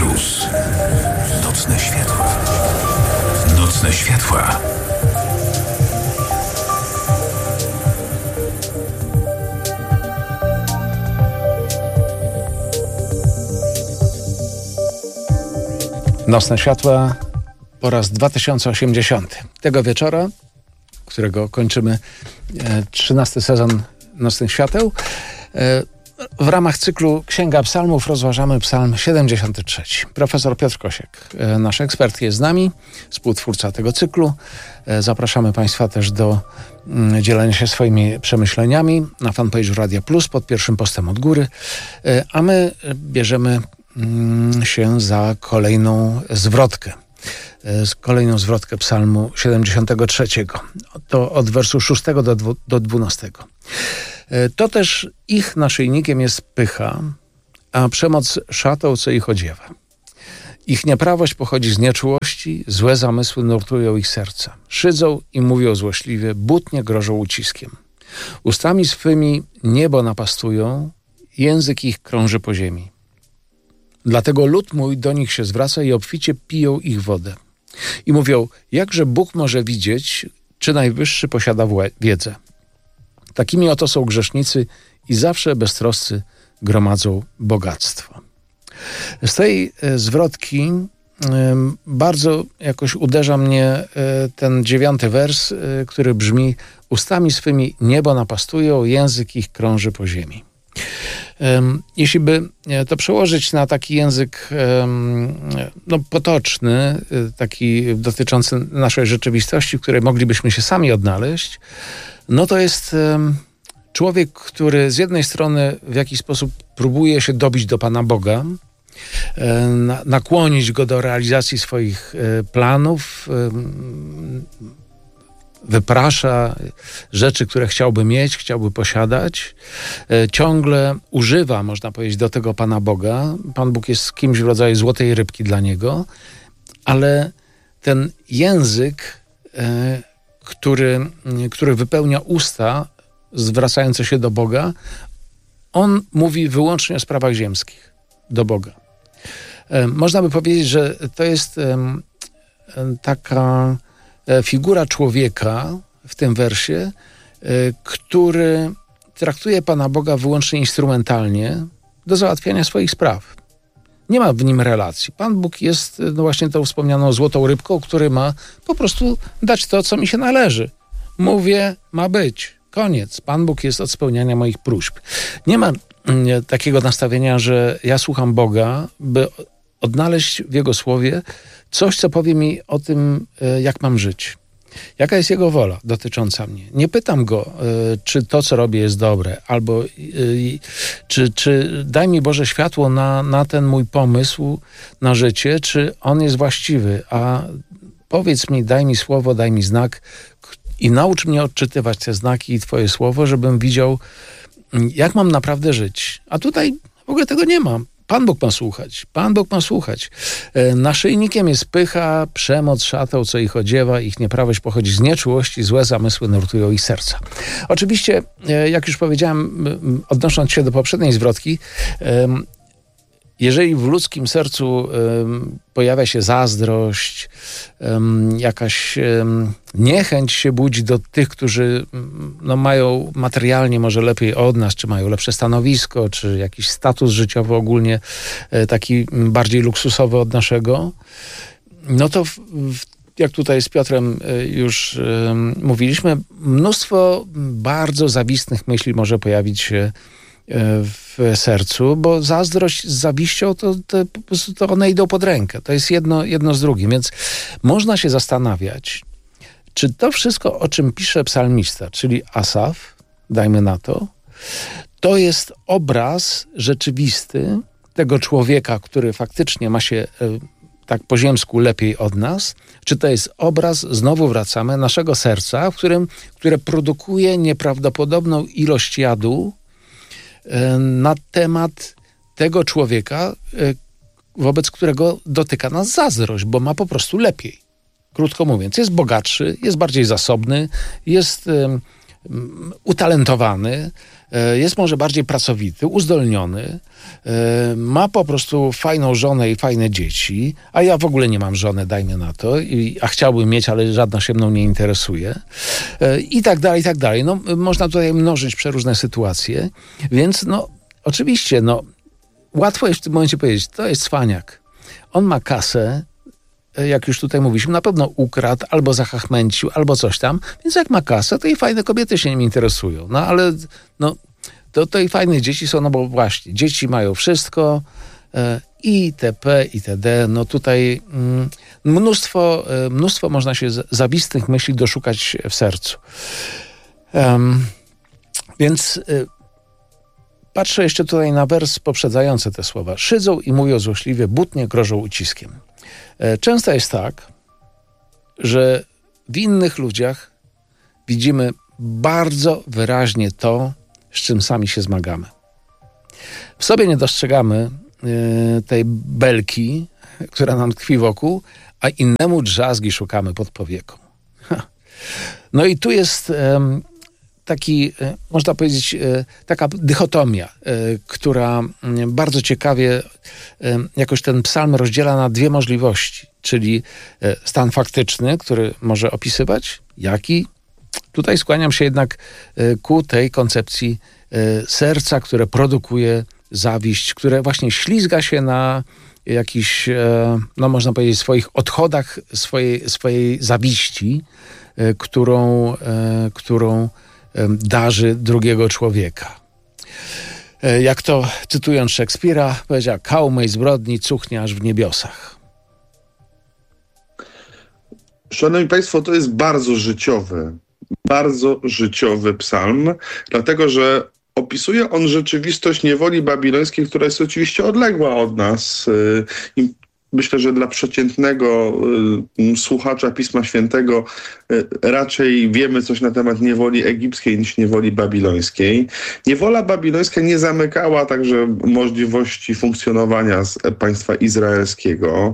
Plus. Nocne światła. Nocne światła. Nocne światła po raz 2080. Tego wieczora, którego kończymy 13 sezon Nocnych Świateł, w ramach cyklu Księga Psalmów rozważamy Psalm 73. Profesor Piotr Kosiek, nasz ekspert, jest z nami, współtwórca tego cyklu. Zapraszamy Państwa też do dzielenia się swoimi przemyśleniami na fanpage'u Radia Plus pod pierwszym postem od góry, a my bierzemy się za kolejną zwrotkę. Kolejną zwrotkę Psalmu 73. To od wersu 6 do 12. To też ich naszyjnikiem jest pycha, a przemoc szatą, co ich odziewa. Ich nieprawość pochodzi z nieczułości, złe zamysły nurtują ich serca. Szydzą i mówią złośliwie, butnie grożą uciskiem. Ustami swymi niebo napastują, język ich krąży po ziemi. Dlatego lud mój do nich się zwraca i obficie piją ich wodę. I mówią, jakże Bóg może widzieć, czy Najwyższy posiada wiedzę. Takimi oto są grzesznicy i zawsze beztroscy gromadzą bogactwo. Z tej zwrotki bardzo jakoś uderza mnie ten 9 wers, który brzmi: ustami swymi niebo napastują, język ich krąży po ziemi. Jeśli by to przełożyć na taki język potoczny, taki dotyczący naszej rzeczywistości, w której moglibyśmy się sami odnaleźć, no to jest człowiek, który z jednej strony w jakiś sposób próbuje się dobić do Pana Boga, nakłonić Go do realizacji swoich planów, wyprasza rzeczy, które chciałby mieć, chciałby posiadać. Ciągle używa, można powiedzieć, do tego Pana Boga. Pan Bóg jest kimś w rodzaju złotej rybki dla niego, ale ten język, który wypełnia usta zwracające się do Boga, on mówi wyłącznie o sprawach ziemskich do Boga. Można by powiedzieć, że to jest taka figura człowieka w tym wersie, który traktuje Pana Boga wyłącznie instrumentalnie do załatwiania swoich spraw. Nie ma w nim relacji. Pan Bóg jest właśnie tą wspomnianą złotą rybką, który ma po prostu dać to, co mi się należy. Mówię, ma być. Koniec. Pan Bóg jest od spełniania moich próśb. Nie ma takiego nastawienia, że ja słucham Boga, by odnaleźć w Jego słowie coś, co powie mi o tym, jak mam żyć. Jaka jest Jego wola dotycząca mnie. Nie pytam Go, czy to, co robię, jest dobre, albo czy daj mi Boże światło na ten mój pomysł na życie, czy on jest właściwy, a powiedz mi, daj mi słowo, daj mi znak i naucz mnie odczytywać te znaki i Twoje słowo, żebym widział, jak mam naprawdę żyć. A tutaj w ogóle tego nie mam. Pan Bóg ma słuchać. Pan Bóg ma słuchać. Naszyjnikiem jest pycha, przemoc szatą, co ich odziewa, ich nieprawość pochodzi z nieczułości, złe zamysły nurtują ich serca. Oczywiście, jak już powiedziałem, odnosząc się do poprzedniej zwrotki, jeżeli w ludzkim sercu pojawia się zazdrość, jakaś niechęć się budzi do tych, którzy mają materialnie może lepiej od nas, czy mają lepsze stanowisko, czy jakiś status życiowy ogólnie taki bardziej luksusowy od naszego, no to jak tutaj z Piotrem już mówiliśmy, mnóstwo bardzo zawistnych myśli może pojawić się w sercu, bo zazdrość z zawiścią to one idą pod rękę. To jest jedno z drugim, więc można się zastanawiać, czy to wszystko, o czym pisze psalmista, czyli Asaf, dajmy na to jest obraz rzeczywisty tego człowieka, który faktycznie ma się tak po ziemsku lepiej od nas, czy to jest obraz, znowu wracamy, naszego serca, które produkuje nieprawdopodobną ilość jadu na temat tego człowieka, wobec którego dotyka nas zazdrość, bo ma po prostu lepiej. Krótko mówiąc, jest bogatszy, jest bardziej zasobny, jest utalentowany, jest może bardziej pracowity, uzdolniony, ma po prostu fajną żonę i fajne dzieci, a ja w ogóle nie mam żony, dajmy na to, a chciałbym mieć, ale żadna się mną nie interesuje. I tak dalej, i tak dalej. No, można tutaj mnożyć przeróżne sytuacje, więc no, oczywiście, no, łatwo jest w tym momencie powiedzieć, to jest cwaniak. On ma kasę, jak już tutaj mówiliśmy, na pewno ukradł, albo zachachmęcił, albo coś tam, więc jak ma kasę, to i fajne kobiety się nim interesują. No ale no, to i fajne dzieci są, no bo właśnie, dzieci mają wszystko, itp., itd. No tutaj mnóstwo można się zawistnych myśli doszukać w sercu. Więc patrzę jeszcze tutaj na wers poprzedzający te słowa. Szydzą i mówią złośliwie, butnie grożą uciskiem. Często jest tak, że w innych ludziach widzimy bardzo wyraźnie to, z czym sami się zmagamy. W sobie nie dostrzegamy tej belki, która nam tkwi wokół, a innemu drzazgi szukamy pod powieką. No i tu jest taki, można powiedzieć, taka dychotomia, która bardzo ciekawie jakoś ten psalm rozdziela na dwie możliwości, czyli stan faktyczny, który może opisywać, jaki. Tutaj skłaniam się jednak ku tej koncepcji serca, które produkuje zawiść, które właśnie ślizga się na jakichś, no można powiedzieć, swoich odchodach swojej zawiści, którą darzy drugiego człowieka. Jak to, cytując Szekspira, powiedział, kał mej zbrodni cuchnie aż w niebiosach. Szanowni Państwo, to jest bardzo życiowy psalm, dlatego że opisuje on rzeczywistość niewoli babilońskiej, która jest oczywiście odległa od nas. Myślę, że dla przeciętnego słuchacza Pisma Świętego raczej wiemy coś na temat niewoli egipskiej niż niewoli babilońskiej. Niewola babilońska nie zamykała także możliwości funkcjonowania państwa izraelskiego.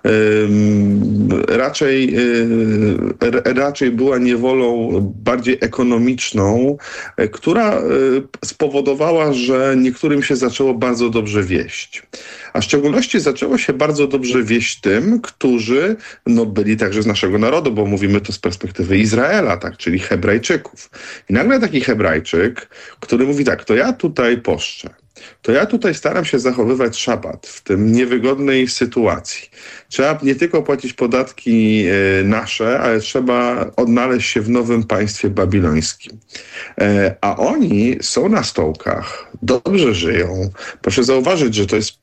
Raczej była niewolą bardziej ekonomiczną, która spowodowała, że niektórym się zaczęło bardzo dobrze wieść. A w szczególności zaczęło się bardzo dobrze wieść tym, którzy byli także z naszego narodu, bo mówimy to z perspektywy Izraela, tak, czyli Hebrajczyków. I nagle taki Hebrajczyk, który mówi tak, to ja tutaj poszczę, to ja tutaj staram się zachowywać szabat w tym niewygodnej sytuacji. Trzeba nie tylko płacić podatki nasze, ale trzeba odnaleźć się w nowym państwie babilońskim. A oni są na stołkach, dobrze żyją. Proszę zauważyć, że to jest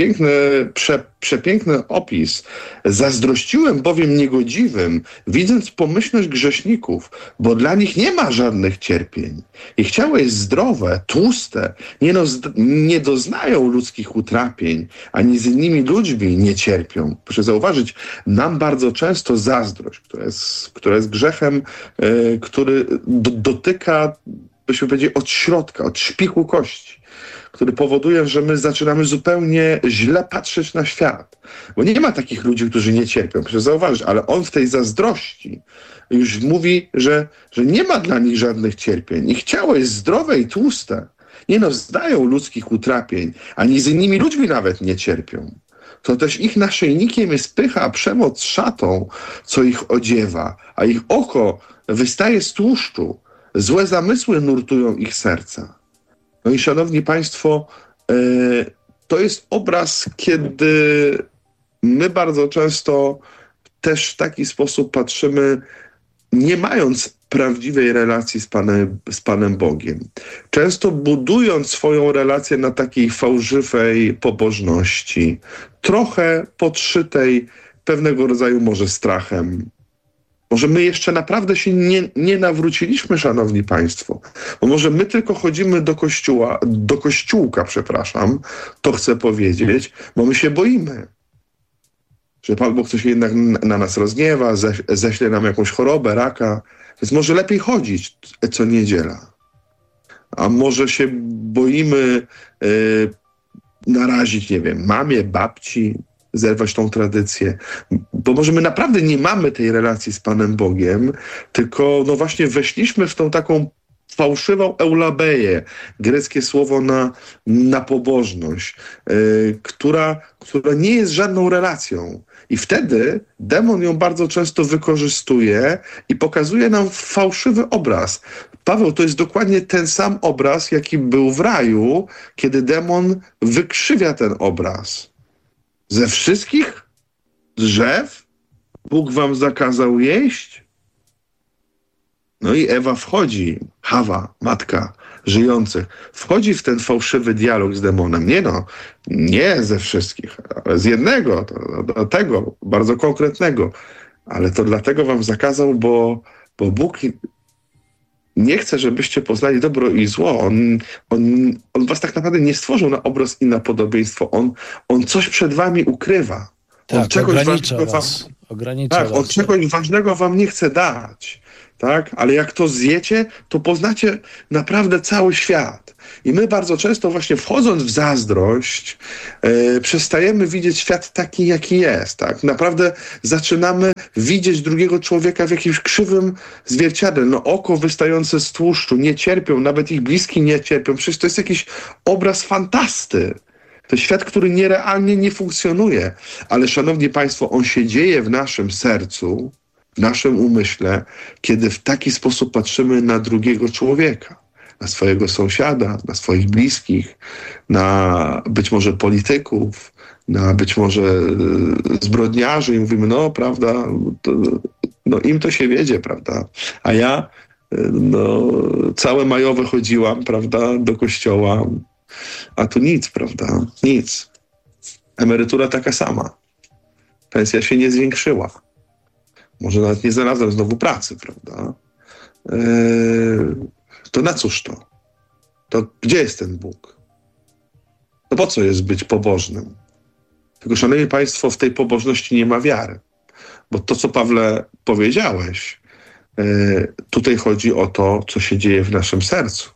przepiękny opis. Zazdrościłem bowiem niegodziwym, widząc pomyślność grzeszników, bo dla nich nie ma żadnych cierpień. Ich ciało jest zdrowe, tłuste, nie doznają ludzkich utrapień, ani z innymi ludźmi nie cierpią. Proszę zauważyć, nam bardzo często zazdrość, która jest grzechem, który dotyka, byśmy powiedzieli, od środka, od szpiku kości, który powoduje, że my zaczynamy zupełnie źle patrzeć na świat. Bo nie ma takich ludzi, którzy nie cierpią. Proszę zauważyć, ale on w tej zazdrości już mówi, że nie ma dla nich żadnych cierpień. Ich ciało jest zdrowe i tłuste. Nie zdają ludzkich utrapień, ani z innymi ludźmi nawet nie cierpią. To też ich naszyjnikiem jest pycha, przemoc szatą, co ich odziewa, a ich oko wystaje z tłuszczu. Złe zamysły nurtują ich serca. No i szanowni Państwo, to jest obraz, kiedy my bardzo często też w taki sposób patrzymy, nie mając prawdziwej relacji z Panem Bogiem. Często budując swoją relację na takiej fałszywej pobożności, trochę podszytej pewnego rodzaju może strachem. Może my jeszcze naprawdę się nie nawróciliśmy, szanowni państwo. Bo może my tylko chodzimy do kościółka, to chcę powiedzieć, bo my się boimy. Że Pan Bóg coś jednak na nas rozgniewa, ześle nam jakąś chorobę, raka. Więc może lepiej chodzić co niedziela. A może się boimy narazić, nie wiem, mamie, babci, zerwać tą tradycję. Bo może my naprawdę nie mamy tej relacji z Panem Bogiem, tylko właśnie weszliśmy w tą taką sfałszywał eulabeję, greckie słowo na pobożność, która nie jest żadną relacją. I wtedy demon ją bardzo często wykorzystuje i pokazuje nam fałszywy obraz. Paweł, to jest dokładnie ten sam obraz, jaki był w raju, kiedy demon wykrzywia ten obraz. Ze wszystkich drzew Bóg wam zakazał jeść? No i Ewa wchodzi, Hawa, matka żyjących, wchodzi w ten fałszywy dialog z demonem. Nie ze wszystkich, ale z jednego, tego bardzo konkretnego. Ale to dlatego wam zakazał, bo Bóg nie chce, żebyście poznali dobro i zło. On was tak naprawdę nie stworzył na obraz i na podobieństwo. On coś przed wami ukrywa. Tak, on czegoś ważnego wam nie chce dać. Tak? Ale jak to zjecie, to poznacie naprawdę cały świat. I my bardzo często właśnie wchodząc w zazdrość, przestajemy widzieć świat taki, jaki jest. Tak? Naprawdę zaczynamy widzieć drugiego człowieka w jakimś krzywym zwierciadle. No, oko wystające z tłuszczu, nie cierpią, nawet ich bliski nie cierpią. Przecież to jest jakiś obraz fantasty. To świat, który nierealnie nie funkcjonuje. Ale szanowni państwo, on się dzieje w naszym sercu, w naszym umyśle, kiedy w taki sposób patrzymy na drugiego człowieka, na swojego sąsiada, na swoich bliskich, na być może polityków, na być może zbrodniarzy i mówimy, no prawda, im to się wiedzie, prawda, a ja całe majowe chodziłam, prawda, do kościoła, a tu nic, prawda, nic. Emerytura taka sama. Pensja się nie zwiększyła. Może nawet nie znalazłem znowu pracy, prawda? To na cóż to? To gdzie jest ten Bóg? To po co jest być pobożnym? Tylko, szanowni państwo, w tej pobożności nie ma wiary. Bo to, co Pawle powiedziałeś, tutaj chodzi o to, co się dzieje w naszym sercu.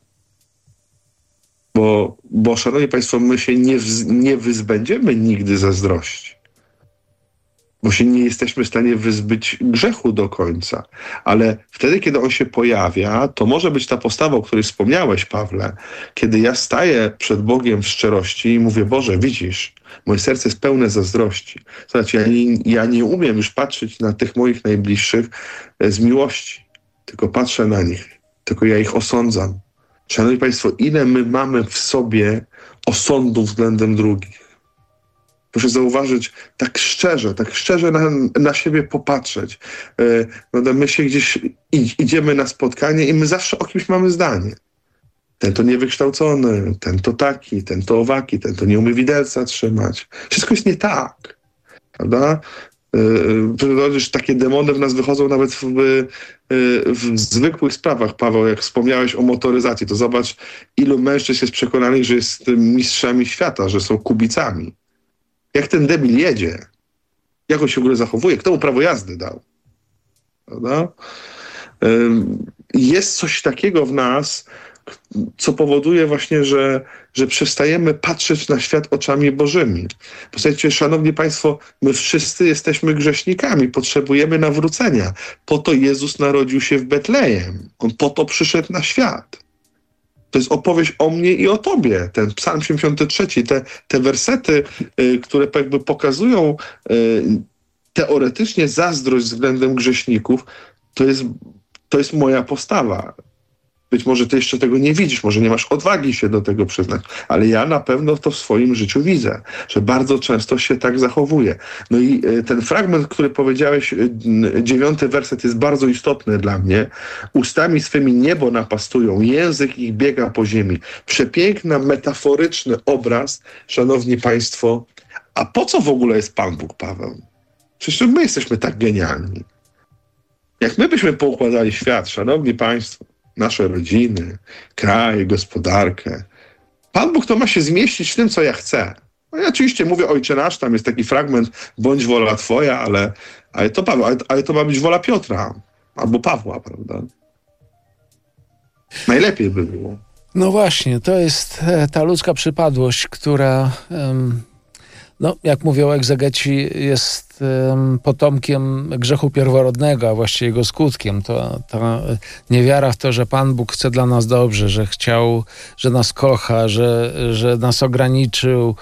Bo szanowni państwo, my się nie wyzbędziemy nigdy zazdrości. Bo się nie jesteśmy w stanie wyzbyć grzechu do końca. Ale wtedy, kiedy on się pojawia, to może być ta postawa, o której wspomniałeś, Pawle, kiedy ja staję przed Bogiem w szczerości i mówię, Boże, widzisz, moje serce jest pełne zazdrości. Słuchajcie, ja nie umiem już patrzeć na tych moich najbliższych z miłości, tylko patrzę na nich, tylko ja ich osądzam. Szanowni państwo, ile my mamy w sobie osądu względem drugich? Proszę zauważyć, tak szczerze na siebie popatrzeć. My się gdzieś idziemy na spotkanie i my zawsze o kimś mamy zdanie. Ten to niewykształcony, ten to taki, ten to owaki, ten to nie umie widelca trzymać. Wszystko jest nie tak. Prawda? Takie demony w nas wychodzą nawet w zwykłych sprawach, Paweł, jak wspomniałeś o motoryzacji, to zobacz, ilu mężczyzn jest przekonanych, że jest mistrzami świata, że są kubicami. Jak ten debil jedzie? Jak on się w ogóle zachowuje? Kto mu prawo jazdy dał? Prawda? Jest coś takiego w nas, co powoduje właśnie, że przestajemy patrzeć na świat oczami Bożymi. Posłuchajcie, szanowni państwo, my wszyscy jesteśmy grzesznikami, potrzebujemy nawrócenia. Po to Jezus narodził się w Betlejem. On po to przyszedł na świat. To jest opowieść o mnie i o tobie. Ten Psalm 73, te wersety, które jakby pokazują teoretycznie zazdrość względem grzeszników, to jest moja postawa. Być może ty jeszcze tego nie widzisz, może nie masz odwagi się do tego przyznać, ale ja na pewno to w swoim życiu widzę, że bardzo często się tak zachowuję. No i ten fragment, który powiedziałeś, 9 werset jest bardzo istotny dla mnie. Ustami swymi niebo napastują, język ich biega po ziemi. Przepiękny, metaforyczny obraz, szanowni państwo. A po co w ogóle jest Pan Bóg, Paweł? Przecież my jesteśmy tak genialni. Jak my byśmy poukładali świat, szanowni państwo, nasze rodziny, kraj, gospodarkę. Pan Bóg to ma się zmieścić w tym, co ja chcę. No ja oczywiście mówię Ojcze Nasz, tam jest taki fragment, bądź wola Twoja, ale to Paweł, ale to ma być wola Piotra albo Pawła, prawda? Najlepiej by było. No właśnie, to jest ta ludzka przypadłość, która no, jak mówią egzegeci, jest potomkiem grzechu pierworodnego, a właściwie jego skutkiem. To ta niewiara w to, że Pan Bóg chce dla nas dobrze, że chciał, że nas kocha, że nas ograniczył,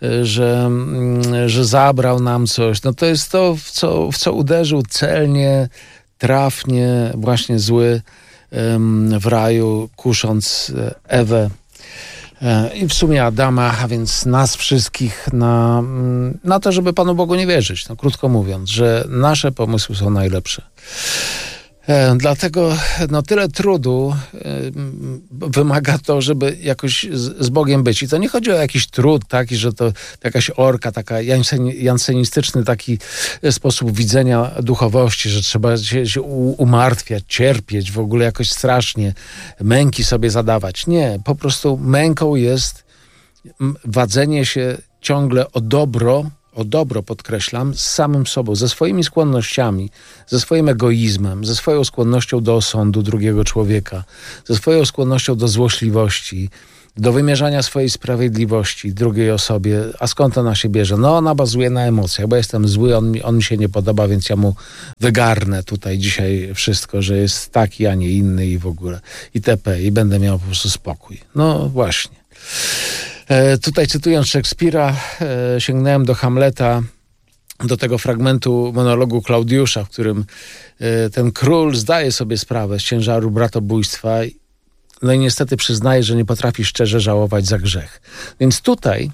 że zabrał nam coś. No to jest to, w co uderzył celnie, trafnie właśnie zły w raju, kusząc Ewę i w sumie Adama, a więc nas wszystkich na to, żeby Panu Bogu nie wierzyć. No, krótko mówiąc, że nasze pomysły są najlepsze. Dlatego tyle trudu wymaga to, żeby jakoś z Bogiem być. I to nie chodzi o jakiś trud taki, że to jakaś orka, taka jansenistyczny taki sposób widzenia duchowości, że trzeba się umartwiać, cierpieć, w ogóle jakoś strasznie, męki sobie zadawać. Nie, po prostu męką jest wadzenie się ciągle o dobro, podkreślam, z samym sobą, ze swoimi skłonnościami, ze swoim egoizmem, ze swoją skłonnością do osądu drugiego człowieka, ze swoją skłonnością do złośliwości, do wymierzania swojej sprawiedliwości drugiej osobie. A skąd ona się bierze? No ona bazuje na emocjach, bo jestem zły, on mi się nie podoba, więc ja mu wygarnę tutaj dzisiaj wszystko, że jest taki, a nie inny i w ogóle itp. I będę miał po prostu spokój. No właśnie. Tutaj cytując Szekspira, sięgnąłem do Hamleta, do tego fragmentu monologu Klaudiusza, w którym ten król zdaje sobie sprawę z ciężaru bratobójstwa, no i niestety przyznaje, że nie potrafi szczerze żałować za grzech. Więc tutaj,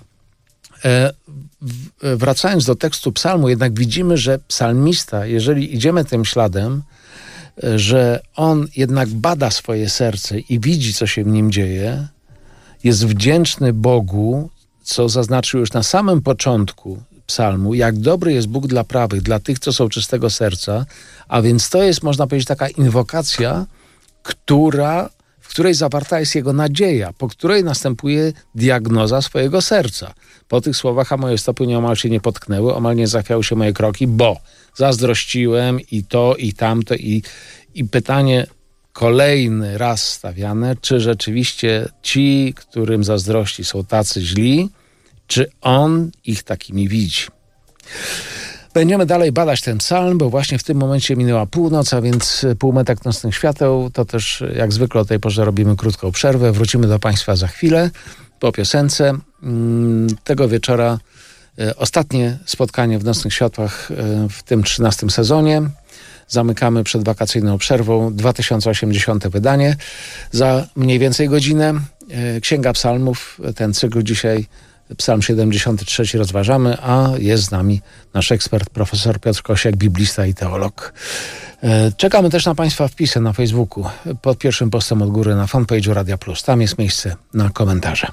wracając do tekstu psalmu, jednak widzimy, że psalmista, jeżeli idziemy tym śladem, że on jednak bada swoje serce i widzi, co się w nim dzieje, jest wdzięczny Bogu, co zaznaczył już na samym początku psalmu, jak dobry jest Bóg dla prawych, dla tych, co są czystego serca, a więc to jest, można powiedzieć, taka inwokacja, w której zawarta jest jego nadzieja, po której następuje diagnoza swojego serca. Po tych słowach, a moje stopy nieomal się nie potknęły, omal nie zachwiały się moje kroki, bo zazdrościłem i to, i tamto, i pytanie kolejny raz stawiane, czy rzeczywiście ci, którym zazdrości, są tacy źli, czy on ich takimi widzi. Będziemy dalej badać ten psalm, bo właśnie w tym momencie minęła północ, a więc półmetek nocnych świateł. To też jak zwykle o tej porze robimy krótką przerwę. Wrócimy do Państwa za chwilę po piosence. Tego wieczora ostatnie spotkanie w Nocnych Światłach w tym 13 sezonie. Zamykamy przed wakacyjną przerwą 2080 wydanie. Za mniej więcej godzinę Księga Psalmów, ten cykl dzisiaj, Psalm 73 rozważamy, a jest z nami nasz ekspert, profesor Piotr Kosiak, biblista i teolog. Czekamy też na Państwa wpisy na Facebooku, pod pierwszym postem od góry na fanpage'u Radia Plus. Tam jest miejsce na komentarze.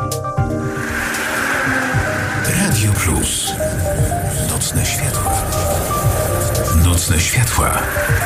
Radio Plus. Nocne światła. Nocne światła.